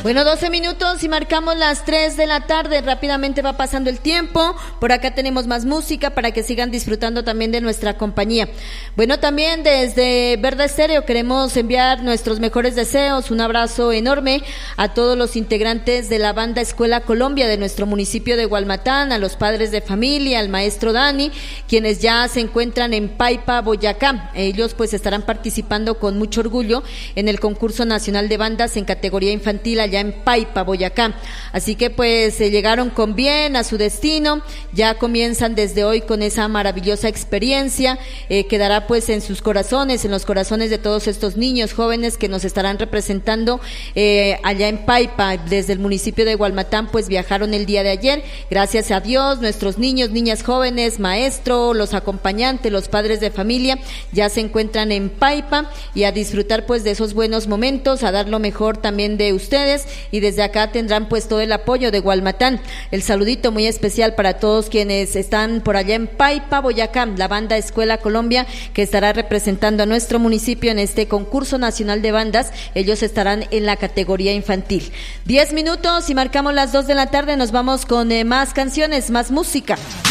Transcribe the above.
Bueno, 12 minutos y marcamos las 3 de la tarde. Rápidamente va pasando el tiempo. Por acá tenemos más música para que sigan disfrutando también de nuestra compañía. Bueno, también desde Verde Estéreo queremos enviar nuestros mejores deseos. Un abrazo enorme a todos los integrantes de la banda Escuela Colombia de nuestro municipio de Gualmatán, a los padres de familia, al maestro Dani, quienes ya se encuentran en Paipa, Boyacá. Ellos pues estarán participando con mucho orgullo en el concurso nacional de bandas en categoría infantil allá en Paipa, Boyacá. Así que pues llegaron con bien a su destino, ya comienzan desde hoy con esa maravillosa experiencia, quedará pues en sus corazones, en los corazones de todos estos niños jóvenes que nos estarán representando allá en Paipa. Desde el municipio de Gualmatán pues viajaron el día de ayer, gracias a Dios, nuestros niños, niñas jóvenes, maestro, los acompañantes, los padres de familia ya se encuentran en Paipa y a disfrutar pues de esos buenos momentos, a dar lo mejor también de ustedes, y desde acá tendrán pues todo el apoyo de Gualmatán. El saludito muy especial para todos quienes están por allá en Paipa, Boyacá, la banda Escuela Colombia que estará representando a nuestro municipio en este concurso nacional de bandas. Ellos estarán en la categoría infantil. 10 minutos y marcamos las 2 de la tarde, nos vamos con más canciones, más música.